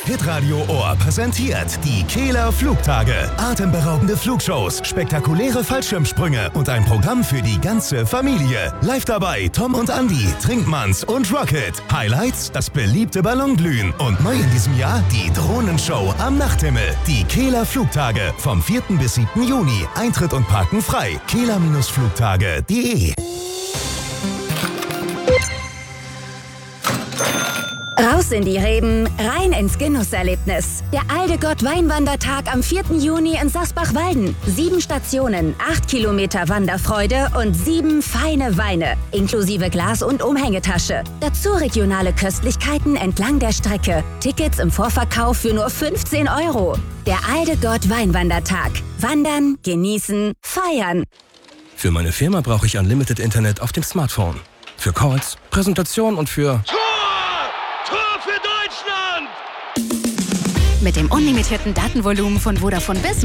Hitradio Ohr präsentiert die Kieler Flugtage. Atemberaubende Flugshows, spektakuläre Fallschirmsprünge und ein Programm für die ganze Familie. Live dabei Tom und Andi, Trinkmanns und Rocket. Highlights, das beliebte Ballonglühen. Und neu in diesem Jahr die Drohnenshow am Nachthimmel. Die Kieler Flugtage vom 4. bis 7. Juni. Eintritt und Parken frei. kieler-flugtage.de. Raus in die Reben, rein ins Genusserlebnis. Der Aldegott Weinwandertag am 4. Juni in Sasbach-Walden. 7 Stationen, 8 Kilometer Wanderfreude und 7 feine Weine. Inklusive Glas- und Umhängetasche. Dazu regionale Köstlichkeiten entlang der Strecke. Tickets im Vorverkauf für nur 15 €. Der Aldegott Weinwandertag. Wandern, genießen, feiern. Für meine Firma brauche ich Unlimited Internet auf dem Smartphone. Für Calls, Präsentation und für... Mit dem unlimitierten Datenvolumen von Vodafone Biz